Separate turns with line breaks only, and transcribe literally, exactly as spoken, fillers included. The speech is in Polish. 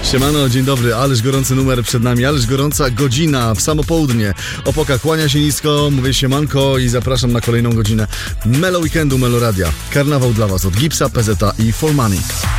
Siemano, dzień dobry, ależ gorący numer przed nami, ależ gorąca godzina w samo południe. Opoka kłania się nisko, mówię siemanko i zapraszam na kolejną godzinę Melo Weekendu, Melo Radia. Karnawał dla was od Gipsa, P Z A i For Money.